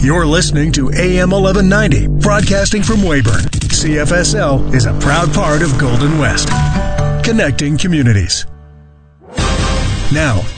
You're listening to AM 1190, broadcasting from Weyburn. CFSL is a proud part of Golden West, connecting communities. Now,